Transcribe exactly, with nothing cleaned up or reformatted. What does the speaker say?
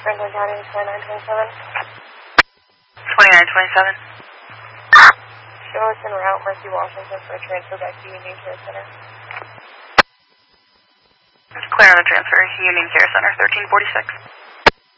Franklin County, twenty-nine twenty-seven. twenty-nine twenty-seven. Show us en route, Mercy, Washington, for a transfer back to Union Care Center. Clear on the transfer, Union Care Center, thirteen forty-six.